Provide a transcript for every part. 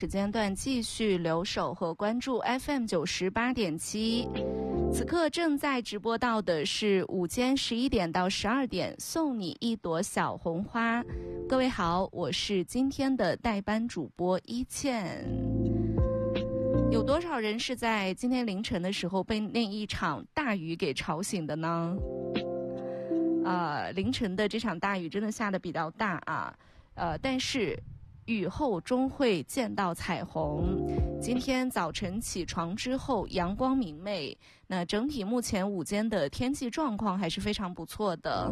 时间段继续留守和关注 FM 98.7。此刻正在直播到的是午间11点到12点，送你一朵小红花。各位好，我是今天的代班主播一倩。有多少人是在今天凌晨的时候被那一场大雨给吵醒的呢？凌晨的这场大雨真的下得比较大啊，但是雨后终会见到彩虹。今天早晨起床之后阳光明媚，那整体目前午间的天气状况还是非常不错的。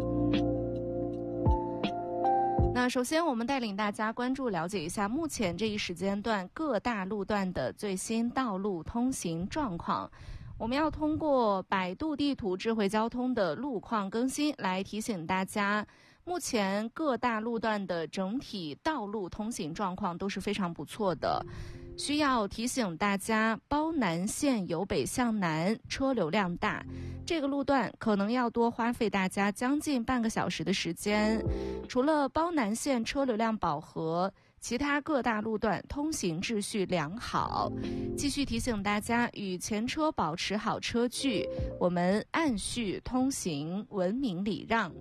那首先我们带领大家关注了解一下目前这一时间段各大路段的最新道路通行状况。我们要通过百度地图智慧交通的路况更新来提醒大家，目前各大路段的整体道路通行状况都是非常不错的。需要提醒大家，褒南线由北向南车流量大，这个路段可能要多花费大家将近半个小时的时间。除了褒南线车流量饱和，其他各大路段通行秩序良好。继续提醒大家，与前车保持好车距，我们按序通行，文明礼让。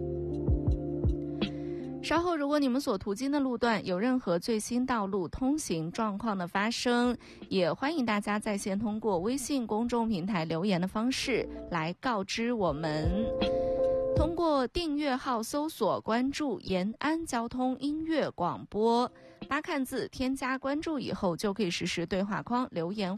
稍后如果你们所途经的路段有任何最新道路通行状况的发生，也欢迎大家在线通过微信公众平台留言的方式来告知我们。通过订阅号搜索关注延安交通音乐广播，8看字添加关注以后就可以实时对话框留言